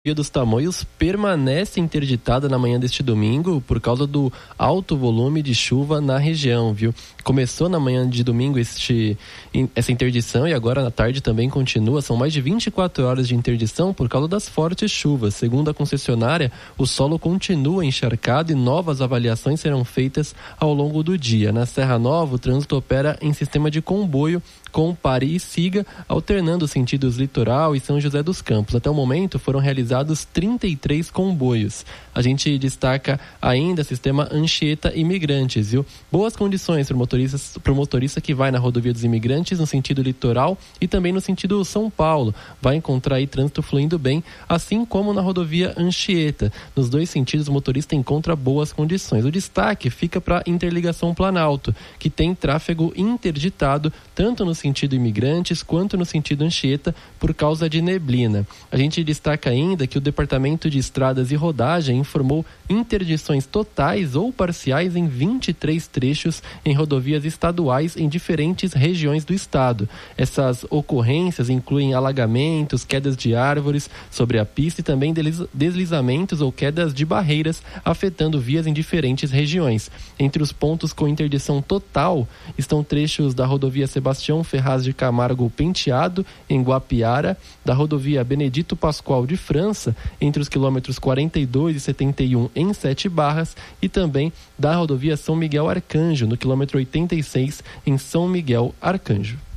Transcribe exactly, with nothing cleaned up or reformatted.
Via dos Tamoios permanece interditada na manhã deste domingo por causa do alto volume de chuva na região, viu? Começou na manhã de domingo este, essa interdição e agora na tarde também continua. São mais de vinte e quatro horas de interdição por causa das fortes chuvas. Segundo a concessionária, o solo continua encharcado e novas avaliações serão feitas ao longo do dia. Na Serra Nova, o trânsito opera em sistema de comboio com pare e siga, alternando os sentidos litoral e São José dos Campos. Até o momento foram realizados trinta e três comboios. A gente destaca ainda o sistema Anchieta Imigrantes, viu? Boas condições para o motorista, para o motorista que vai na rodovia dos Imigrantes no sentido litoral e também no sentido São Paulo. Vai encontrar aí trânsito fluindo bem, assim como na rodovia Anchieta. Nos dois sentidos o motorista encontra boas condições. O destaque fica para a interligação Planalto, que tem tráfego interditado tanto no sentido Imigrantes quanto no sentido Anchieta por causa de neblina. A gente destaca ainda que o Departamento de Estradas e Rodagem informou interdições totais ou parciais em vinte e três trechos em rodovias estaduais em diferentes regiões do estado. Essas ocorrências incluem alagamentos, quedas de árvores sobre a pista e também deslizamentos ou quedas de barreiras afetando vias em diferentes regiões. Entre os pontos com interdição total estão trechos da rodovia Sebastião Ferraz de Camargo Penteado, em Guapiara, da rodovia Benedito Pascoal de França, entre os quilômetros quarenta e dois e setenta e um em Sete Barras, e também da rodovia São Miguel Arcanjo, no quilômetro oitenta e seis em São Miguel Arcanjo.